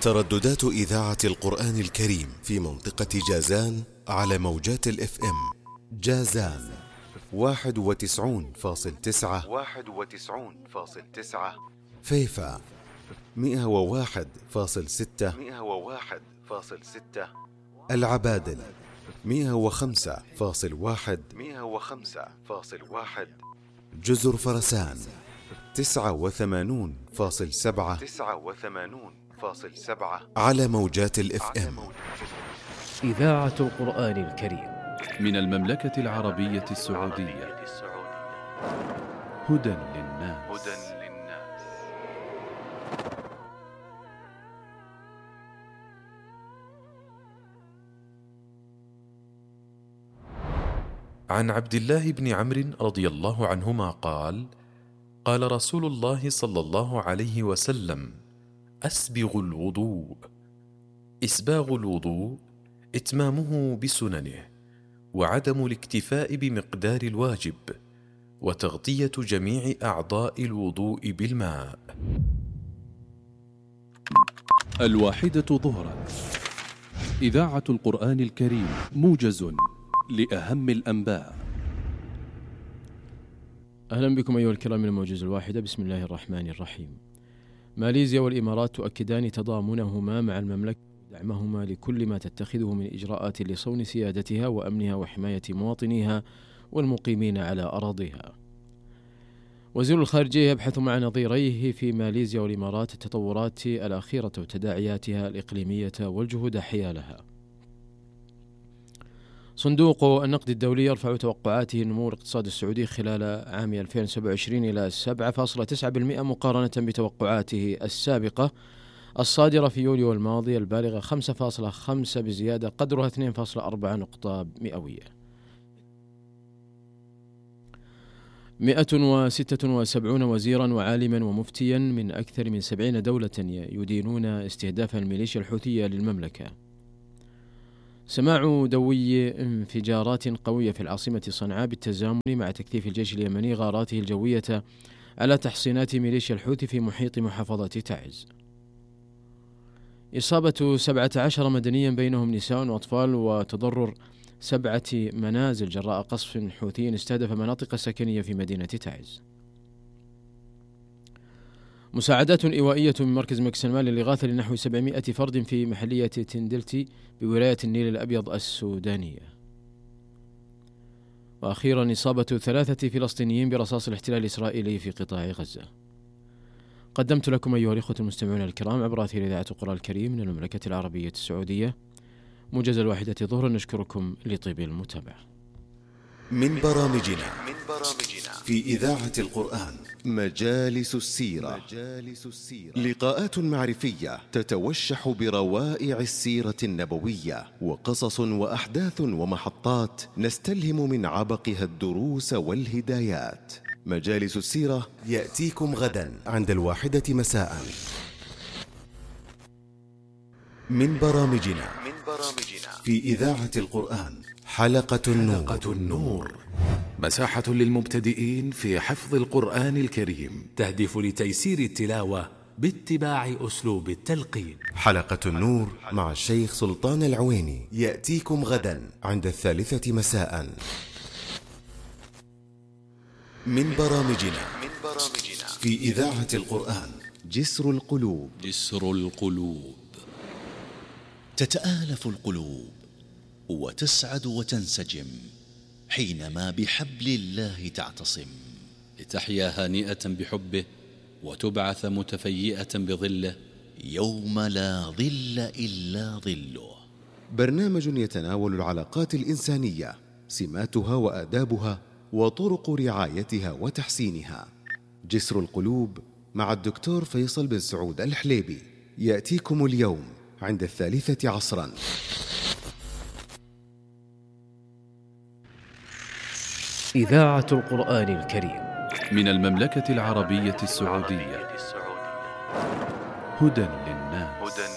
ترددات إذاعة القرآن الكريم في منطقة جازان على موجات الFM. جازان 91.9، فيفا 101.6، العبادل 105.1، جزر فرسان 89.7 على موجات الFM. إذاعة القرآن الكريم من المملكة العربية السعودية. هدى للناس. عن عبد الله بن عمرو رضي الله عنهما قال: قال رسول الله صلى الله عليه وسلم: أسبغ الوضوء. إسباغ الوضوء إتمامه بسننه، وعدم الاكتفاء بمقدار الواجب، وتغطية جميع أعضاء الوضوء بالماء. 1:00 ظهرا. إذاعة القرآن الكريم، موجز لأهم الأنباء. أهلا بكم أيها الكرام من الموجز 1. بسم الله الرحمن الرحيم. ماليزيا والإمارات تؤكدان تضامنهما مع المملكة ودعمهما لكل ما تتخذه من إجراءات لصون سيادتها وأمنها وحماية مواطنيها والمقيمين على أراضيها. وزير الخارجية يبحث مع نظيريه في ماليزيا والإمارات التطورات الأخيرة وتداعياتها الإقليمية والجهود حيالها. صندوق النقد الدولي يرفع توقعاته نمو الاقتصاد السعودي خلال عام 2027 إلى 7.9% مقارنة بتوقعاته السابقة الصادرة في يوليو الماضي البالغة 5.5 بزيادة قدرها 2.4 نقطة مئوية. 176 وزيرا وعالما ومفتيا من أكثر من 70 دولة يدينون استهداف الميليشيا الحوثية للمملكة. سماع دوي انفجارات قوية في العاصمة صنعاء بالتزامن مع تكثيف الجيش اليمني غاراته الجوية على تحصينات ميليشيا الحوثي في محيط محافظة تعز. إصابة 17 مدنيا بينهم نساء وأطفال، وتضرر 7 منازل جراء قصف حوثي استهدف مناطق سكنية في مدينة تعز. مساعدات إيوائية من مركز مكسلمان للإغاثة لنحو 700 فرد في محلية تندلتي بولاية النيل الأبيض السودانية. وأخيرا إصابة 3 فلسطينيين برصاص الاحتلال الإسرائيلي في قطاع غزة. قدمت لكم أيها الإخوة المستمعون الكرام عبر أثير إذاعة القرآن الكريم من المملكة العربية السعودية موجز 1 ظهرا. نشكركم لطيب المتابعة. من برامجنا في إذاعة القرآن مجالس السيرة، لقاءات معرفية تتوشح بروائع السيرة النبوية، وقصص وأحداث ومحطات نستلهم من عبقها الدروس والهدايات. مجالس السيرة يأتيكم غدا عند 1 مساء. من برامجنا في إذاعة القرآن حلقة النور، مساحة للمبتدئين في حفظ القرآن الكريم، تهدف لتيسير التلاوة باتباع أسلوب التلقين. حلقة النور مع الشيخ سلطان العويني يأتيكم غدا عند 3 مساء. من برامجنا في إذاعة القرآن جسر القلوب. تتآلف القلوب وتسعد وتنسجم حينما بحبل الله تعتصم، لتحيا هانئة بحبه وتبعث متفيئة بظله يوم لا ظل إلا ظله. برنامج يتناول العلاقات الإنسانية، سماتها وآدابها وطرق رعايتها وتحسينها. جسر القلوب مع الدكتور فيصل بن سعود الحليبي يأتيكم اليوم عند 3 عصرا. إذاعة القرآن الكريم من المملكة العربية السعودية. هدى للناس.